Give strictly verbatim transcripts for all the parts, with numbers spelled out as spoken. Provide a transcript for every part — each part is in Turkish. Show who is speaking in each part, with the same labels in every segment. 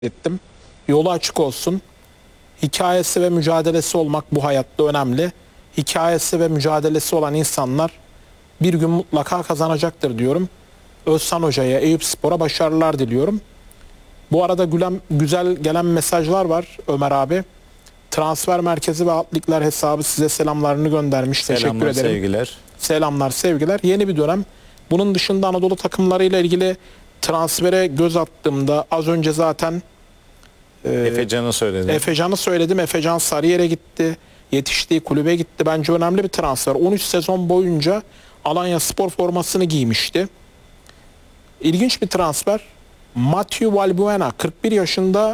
Speaker 1: ettim. Yolu açık olsun. Hikayesi ve mücadelesi olmak bu hayatta önemli. Hikayesi ve mücadelesi olan insanlar bir gün mutlaka kazanacaktır diyorum. Özhan Hoca'ya, Eyüpspor'a başarılar diliyorum. Bu arada gülen, güzel gelen mesajlar var Ömer abi. Transfer Merkezi ve Atlikler hesabı size selamlarını göndermiş.
Speaker 2: Selamlar,
Speaker 1: Teşekkür ederim.
Speaker 2: sevgiler.
Speaker 1: Selamlar, sevgiler. Yeni bir dönem. Bunun dışında Anadolu takımlarıyla ilgili transfere göz attığımda az önce zaten e,
Speaker 2: Efecan'ı söyledim.
Speaker 1: Efecan'ı söyledim. Efecan Sarıyer'e gitti. Yetiştiği kulübe gitti. Bence önemli bir transfer. on üç sezon boyunca Alanya Spor formasını giymişti. İlginç bir transfer. Matthew Valbuena kırk bir yaşında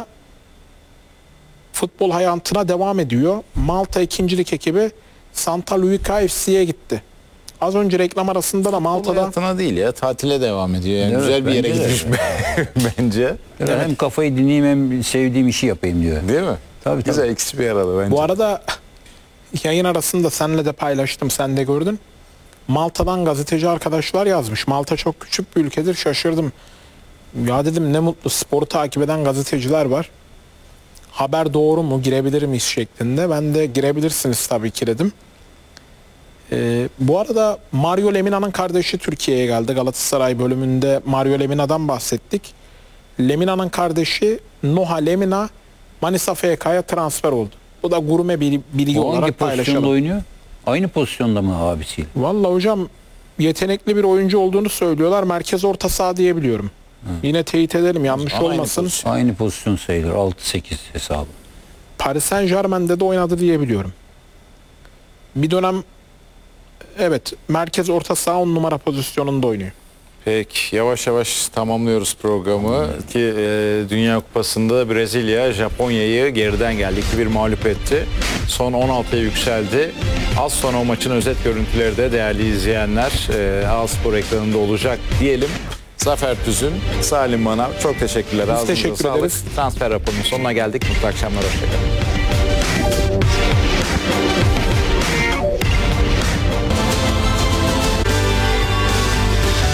Speaker 1: futbol hayatına devam ediyor. Malta ikincilik ekibi Santa Lucia F C'ye gitti. Az önce reklam arasında da Malta'da
Speaker 2: Hayatına değil ya, tatile devam ediyor. Yani
Speaker 3: Evet,
Speaker 2: güzel bir yere
Speaker 3: bence de.
Speaker 2: gitmiş bence.
Speaker 3: Evet. Hem kafayı dinleyeyim hem sevdiğim işi yapayım diyor.
Speaker 2: Değil mi?
Speaker 3: Tabii,
Speaker 2: Güzel,
Speaker 3: tabii.
Speaker 2: ikisi bir arada bence.
Speaker 1: bu arada yayın arasında seninle de paylaştım, sen de gördün. Malta'dan gazeteci arkadaşlar yazmış. Malta çok küçük bir ülkedir, şaşırdım. Ya dedim ne mutlu sporu takip eden gazeteciler var. Haber doğru mu, girebilir miyiz şeklinde. Ben de girebilirsiniz tabii ki dedim. Ee, bu arada Mario Lemina'nın kardeşi Türkiye'ye geldi. Galatasaray bölümünde Mario Lemina'dan bahsettik. Lemina'nın kardeşi Noha Lemina Manisa F K'ya transfer oldu. Bu da gurme bir bilgi
Speaker 3: O hangi
Speaker 1: olarak
Speaker 3: pozisyonda
Speaker 1: paylaşalım.
Speaker 3: oynuyor? Aynı pozisyonda mı abisiyle?
Speaker 1: Vallahi hocam yetenekli bir oyuncu olduğunu söylüyorlar. Merkez orta saha diyebiliyorum. Yine teyit edelim, yanlış
Speaker 2: Aynı
Speaker 1: olmasın.
Speaker 2: pozisyon.
Speaker 3: Aynı pozisyon sayılır. altı sekiz hesabı.
Speaker 1: Paris Saint Germain'de de oynadı diyebiliyorum. Bir dönem evet merkez orta saha on numara pozisyonunda oynuyor.
Speaker 2: Peki, yavaş yavaş tamamlıyoruz programı ki e, Dünya Kupası'nda Brezilya Japonya'yı geriden geldi. iki bir mağlup etti. Son on altıya yükseldi. Az sonra o maçın özet görüntüleri de değerli izleyenler e, A-Spor ekranında olacak diyelim. Zafer Tüzün, Salim Manav, çok teşekkürler.
Speaker 1: Biz
Speaker 2: Ağzınıza
Speaker 1: teşekkür
Speaker 2: sağlık.
Speaker 1: ederiz.
Speaker 2: Transfer raporunun sonuna geldik. Mutlu akşamlar, hoşçakalın.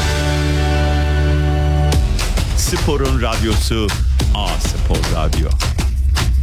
Speaker 4: Sporun radyosu A Spor Radyo.